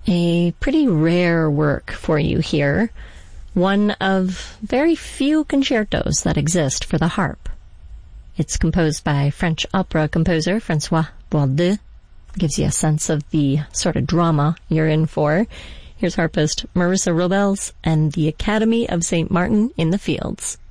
A pretty rare work for you here, one of very few concertos that exist for the harp. It's composed by French opera composer François Boisdeu. Gives you a sense of the sort of drama you're in for. Here's harpist Marissa Robles and the Academy of St. Martin in the Fields.